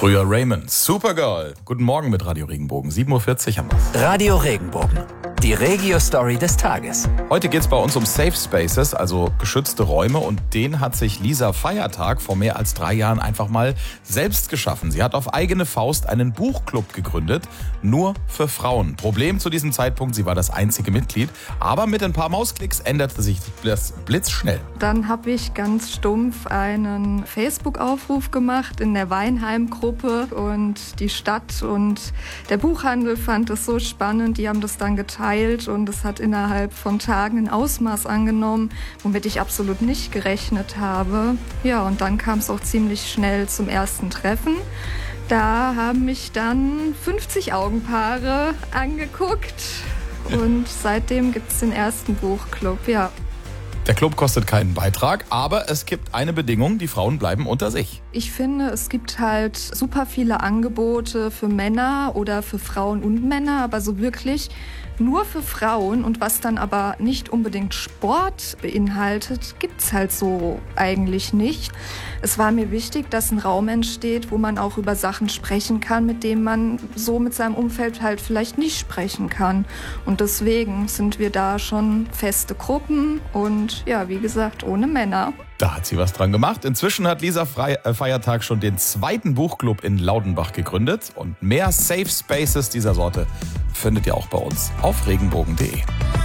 Früher Raymond, Supergirl. Guten Morgen mit Radio Regenbogen. 7.40 Uhr haben wir. Radio Regenbogen, die Regio-Story des Tages. Heute geht es bei uns um Safe Spaces, also geschützte Räume. Und den hat sich Lisa Feiertag vor mehr als 3 Jahren einfach mal selbst geschaffen. Sie hat auf eigene Faust einen Buchclub gegründet, nur für Frauen. Problem zu diesem Zeitpunkt, sie war das einzige Mitglied. Aber mit ein paar Mausklicks änderte sich das blitzschnell. Dann habe ich ganz stumpf einen Facebook-Aufruf gemacht in der Weinheim-Gruppe und die Stadt und der Buchhandel fand es so spannend. Die haben das dann geteilt und es hat innerhalb von Tagen ein Ausmaß angenommen, womit ich absolut nicht gerechnet habe. Ja, und dann kam es auch ziemlich schnell zum ersten Treffen. Da haben mich dann 50 Augenpaare angeguckt und seitdem gibt es den ersten Buchclub, ja. Der Club kostet keinen Beitrag, aber es gibt eine Bedingung, die Frauen bleiben unter sich. Ich finde, es gibt halt super viele Angebote für Männer oder für Frauen und Männer, aber so wirklich nur für Frauen und was dann aber nicht unbedingt Sport beinhaltet, gibt's halt so eigentlich nicht. Es war mir wichtig, dass ein Raum entsteht, wo man auch über Sachen sprechen kann, mit denen man so mit seinem Umfeld halt vielleicht nicht sprechen kann. Und deswegen sind wir da schon feste Gruppen und ja, wie gesagt, ohne Männer. Da hat sie was dran gemacht. Inzwischen hat Lisa Feiertag schon den 2. Buchclub in Laudenbach gegründet. Und mehr Safe Spaces dieser Sorte findet ihr auch bei uns auf regenbogen.de.